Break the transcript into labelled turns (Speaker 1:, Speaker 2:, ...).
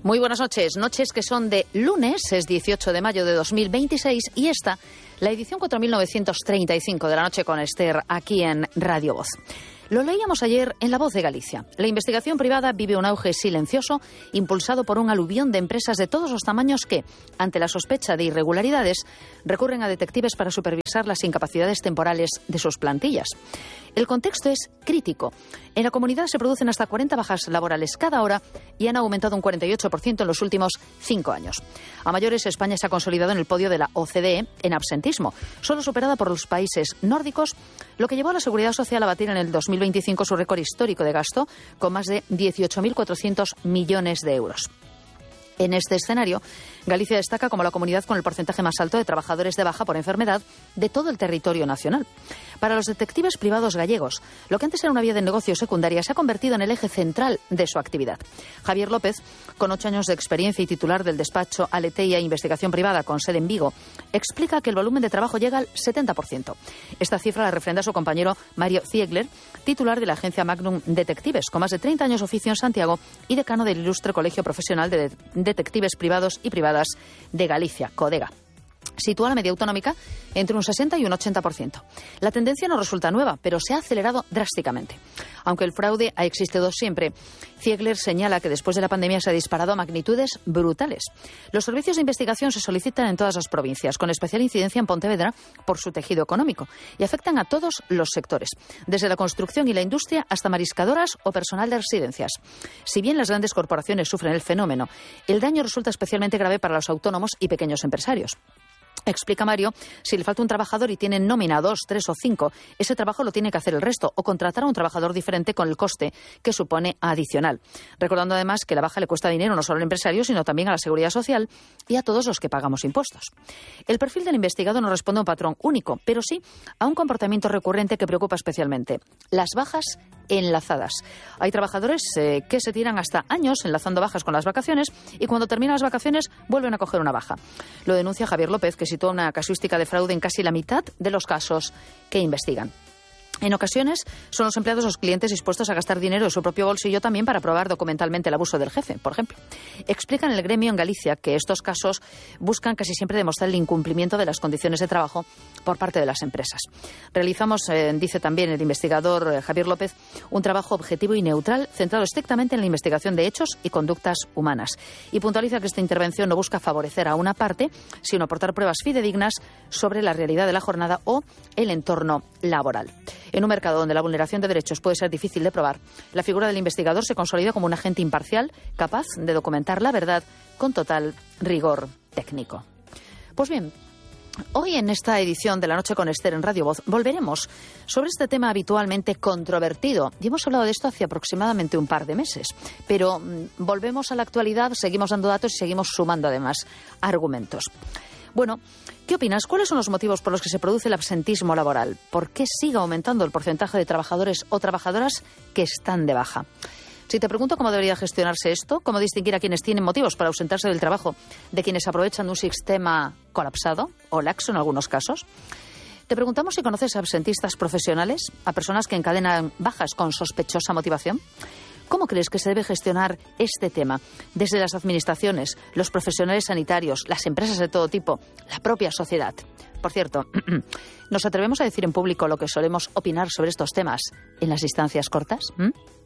Speaker 1: Muy buenas noches. Noches que son de lunes, es 18 de mayo de 2026 y esta, la edición 4935 de la noche con Esther, aquí en Radio Voz. Lo leíamos ayer en La Voz de Galicia. La investigación privada vive un auge silencioso impulsado por un aluvión de empresas de todos los tamaños que, ante la sospecha de irregularidades, recurren a detectives para supervisar las incapacidades temporales de sus plantillas. El contexto es crítico. En la comunidad se producen hasta 40 bajas laborales cada hora y han aumentado un 48% en los últimos 5 años. A mayores, España se ha consolidado en el podio de la OCDE en absentismo, solo superada por los países nórdicos, lo que llevó a la Seguridad Social a batir en el 2025 su récord histórico de gasto, con más de 18.400 millones de euros. En este escenario, Galicia destaca como la comunidad con el porcentaje más alto de trabajadores de baja por enfermedad de todo el territorio nacional. Para los detectives privados gallegos, lo que antes era una vía de negocio secundaria se ha convertido en el eje central de su actividad. Javier López, con 8 años de experiencia y titular del despacho Aleteia Investigación Privada con sede en Vigo, explica que el volumen de trabajo llega al 70%. Esta cifra la refrenda su compañero Mario Ziegler, titular de la agencia Magnum Detectives, con más de 30 años de oficio en Santiago y decano del ilustre Colegio Profesional de Detectives Privados y Privadas de Galicia, CODEGA. Sitúa la media autonómica entre un 60 y un 80%. La tendencia no resulta nueva, pero se ha acelerado drásticamente. Aunque el fraude ha existido siempre, Ziegler señala que después de la pandemia se ha disparado a magnitudes brutales. Los servicios de investigación se solicitan en todas las provincias, con especial incidencia en Pontevedra por su tejido económico, y afectan a todos los sectores, desde la construcción y la industria hasta mariscadoras o personal de residencias. Si bien las grandes corporaciones sufren el fenómeno, el daño resulta especialmente grave para los autónomos y pequeños empresarios. Explica Mario, si le falta un trabajador y tiene nómina 2, 3 o 5, ese trabajo lo tiene que hacer el resto o contratar a un trabajador diferente con el coste que supone adicional. Recordando además que la baja le cuesta dinero no solo al empresario, sino también a la Seguridad Social y a todos los que pagamos impuestos. El perfil del investigado no responde a un patrón único, pero sí a un comportamiento recurrente que preocupa especialmente: las bajas enlazadas. Hay trabajadores que se tiran hasta años enlazando bajas con las vacaciones y cuando terminan las vacaciones vuelven a coger una baja. Lo denuncia Javier López, que sitúa una casuística de fraude en casi la mitad de los casos que investigan. En ocasiones son los empleados los clientes dispuestos a gastar dinero de su propio bolsillo también para probar documentalmente el abuso del jefe, por ejemplo. Explican en el gremio en Galicia que estos casos buscan casi siempre demostrar el incumplimiento de las condiciones de trabajo por parte de las empresas. Realizamos, dice también el investigador Javier López, un trabajo objetivo y neutral centrado estrictamente en la investigación de hechos y conductas humanas. Y puntualiza que esta intervención no busca favorecer a una parte, sino aportar pruebas fidedignas sobre la realidad de la jornada o el entorno laboral. En un mercado donde la vulneración de derechos puede ser difícil de probar, la figura del investigador se consolida como un agente imparcial capaz de documentar la verdad con total rigor técnico. Pues bien, hoy en esta edición de La Noche con Esther en Radio Voz volveremos sobre este tema habitualmente controvertido. Y hemos hablado de esto hace aproximadamente un par de meses. Pero volvemos a la actualidad, seguimos dando datos y seguimos sumando además argumentos. Bueno, ¿qué opinas? ¿Cuáles son los motivos por los que se produce el absentismo laboral? ¿Por qué sigue aumentando el porcentaje de trabajadores o trabajadoras que están de baja? Si te pregunto cómo debería gestionarse esto, cómo distinguir a quienes tienen motivos para ausentarse del trabajo de quienes aprovechan un sistema colapsado o laxo en algunos casos, te preguntamos si conoces a absentistas profesionales, a personas que encadenan bajas con sospechosa motivación. ¿Cómo crees que se debe gestionar este tema desde las administraciones, los profesionales sanitarios, las empresas de todo tipo, la propia sociedad? Por cierto, ¿nos atrevemos a decir en público lo que solemos opinar sobre estos temas en las distancias cortas?